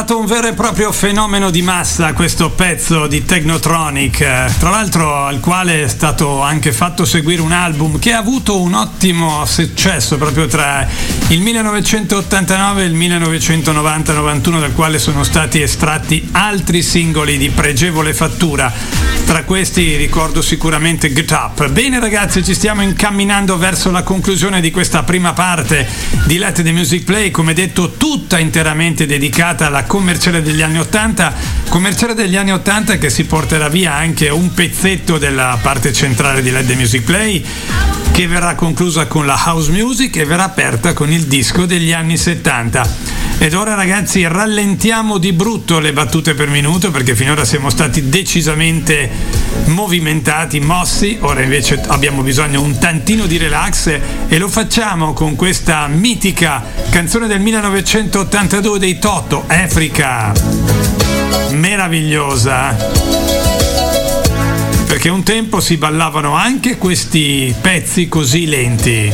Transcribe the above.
stato un vero e proprio fenomeno di massa questo pezzo di Technotronic, tra l'altro al quale è stato anche fatto seguire un album che ha avuto un ottimo successo proprio tra il 1989 e il 1990-91, dal quale sono stati estratti altri singoli di pregevole fattura. Tra questi ricordo sicuramente Get Up. Bene ragazzi, ci stiamo incamminando verso la conclusione di questa prima parte di Let the Music Play, come detto tutta interamente dedicata alla commerciale degli anni 80, commerciale degli anni 80 che si porterà via anche un pezzetto della parte centrale di Let the Music Play, che verrà conclusa con la house music e verrà aperta con il disco degli anni 70. Ed ora ragazzi rallentiamo di brutto le battute per minuto, perché finora siamo stati decisamente movimentati, mossi. Ora invece abbiamo bisogno un tantino di relax e lo facciamo con questa mitica canzone del 1982 dei Toto, Africa. Meravigliosa, perché un tempo si ballavano anche questi pezzi così lenti.